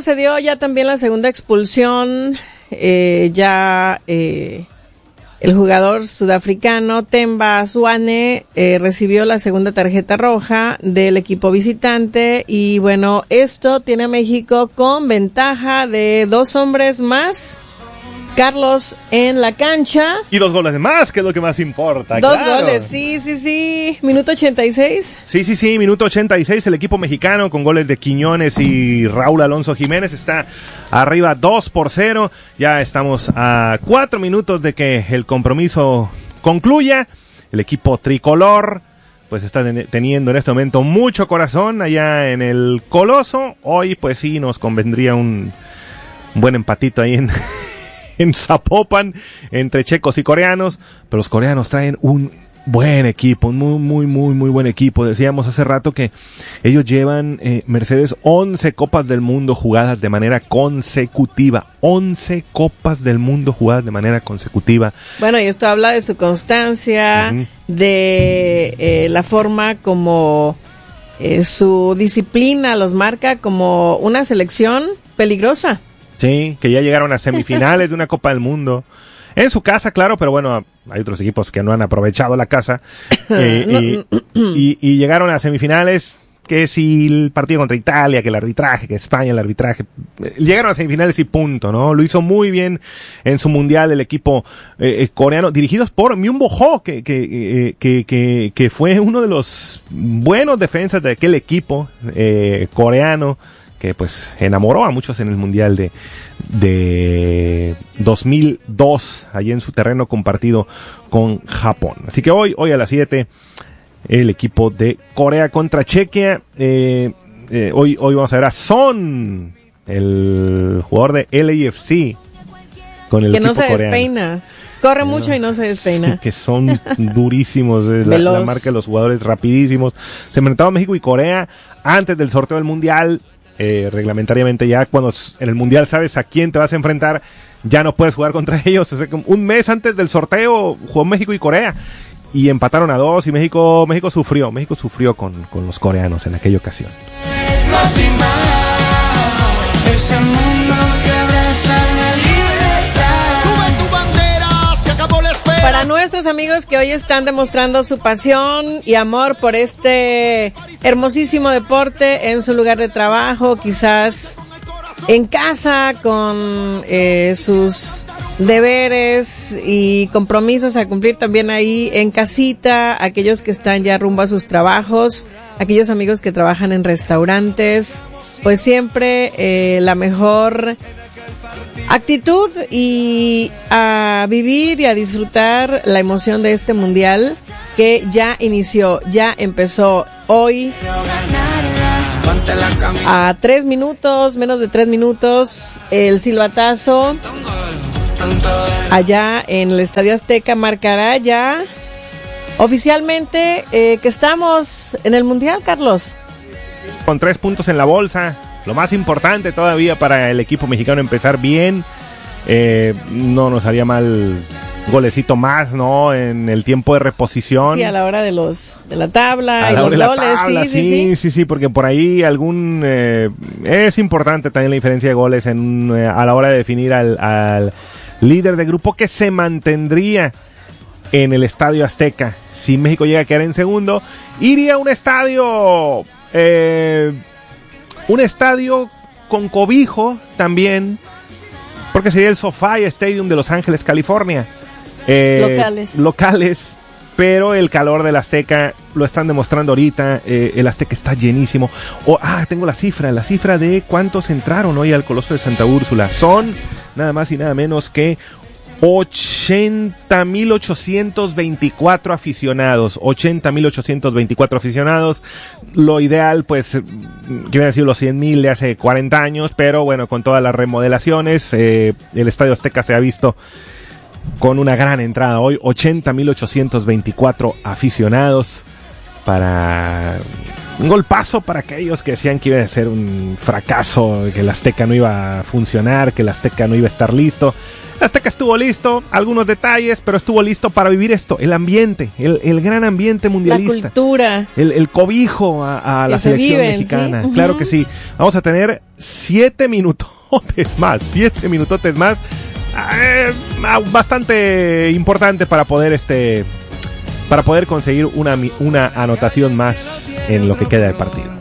bueno, se dio ya también la segunda expulsión. El jugador sudafricano Themba Zwane recibió la segunda tarjeta roja del equipo visitante y bueno, esto tiene a México con ventaja de 2 hombres más, Carlos, en la cancha. Y 2 goles más, que es lo que más importa. 2 claro. goles, sí. Minuto 86. Sí, minuto 86. El equipo mexicano con goles de Quiñones y Raúl Alonso Jiménez está arriba 2-0. Ya estamos a 4 minutos de que el compromiso concluya. El equipo tricolor pues está teniendo en este momento mucho corazón allá en el Coloso. Hoy pues sí nos convendría un buen empatito ahí en Zapopan entre checos y coreanos, pero los coreanos traen un buen equipo, un muy buen equipo. Decíamos hace rato que ellos llevan, Mercedes, 11 Copas del Mundo jugadas de manera consecutiva. 11 Copas del Mundo jugadas de manera consecutiva. Bueno, y esto habla de su constancia, de la forma como su disciplina los marca como una selección peligrosa. Sí, que ya llegaron a semifinales de una Copa del Mundo. En su casa, claro, pero bueno, hay otros equipos que no han aprovechado la casa. Y llegaron a semifinales, que si el partido contra Italia, que el arbitraje, que España, el arbitraje. Llegaron a semifinales y punto, ¿no? Lo hizo muy bien en su mundial el equipo coreano, dirigidos por Myung Bo-ho, que fue uno de los buenos defensas de aquel equipo coreano, que pues enamoró a muchos en el Mundial de 2002, allí en su terreno compartido con Japón. Así que hoy a las 7, el equipo de Corea contra Chequia. Hoy vamos a ver a Son, el jugador de LAFC, con el que equipo no se coreano. Despeina. Corre mucho y no se despeina. Que son durísimos, la marca de los jugadores rapidísimos. Se enfrentaron México y Corea antes del sorteo del Mundial. Reglamentariamente ya cuando en el Mundial sabes a quién te vas a enfrentar, ya no puedes jugar contra ellos. O sea, un mes antes del sorteo jugó México y Corea y empataron a 2 y México sufrió con los coreanos en aquella ocasión. Para nuestros amigos que hoy están demostrando su pasión y amor por este hermosísimo deporte en su lugar de trabajo, quizás en casa con sus deberes y compromisos a cumplir también ahí en casita, aquellos que están ya rumbo a sus trabajos, aquellos amigos que trabajan en restaurantes, pues siempre la mejor actitud y a vivir y a disfrutar la emoción de este mundial que ya inició, ya empezó hoy. A 3 minutos, menos de 3 minutos, el silbatazo allá en el Estadio Azteca marcará ya oficialmente que estamos en el mundial, Carlos. Con 3 puntos en la bolsa. Lo más importante todavía para el equipo mexicano, empezar bien. No nos haría mal golecito más, ¿no? En el tiempo de reposición. Sí, a la hora de la tabla y los goles. Sí, porque por ahí es importante también la diferencia de goles a la hora de definir al líder de grupo, que se mantendría en el Estadio Azteca. Si México llega a quedar en segundo, iría a un estadio con cobijo también, porque sería el SoFi Stadium de Los Ángeles, California. Locales, pero el calor del Azteca lo están demostrando ahorita. El Azteca está llenísimo. Tengo la cifra de cuántos entraron hoy al Coloso de Santa Úrsula. Son nada más y nada menos que 80,824 aficionados. 80,824 aficionados. Lo ideal, pues, que hubiera sido los 100,000 de hace 40 años, pero bueno, con todas las remodelaciones, el Estadio Azteca se ha visto con una gran entrada hoy. 80,824 aficionados para un golpazo para aquellos que decían que iba a ser un fracaso, que el Azteca no iba a funcionar, que el Azteca no iba a estar listo. Azteca estuvo listo, algunos detalles, pero estuvo listo para vivir esto, el ambiente, el gran ambiente mundialista. La cultura. El cobijo a la selección mexicana. ¿Sí? Claro que sí. Vamos a tener 7 minutotes más, bastante importante para poder conseguir una anotación más en lo que queda del partido.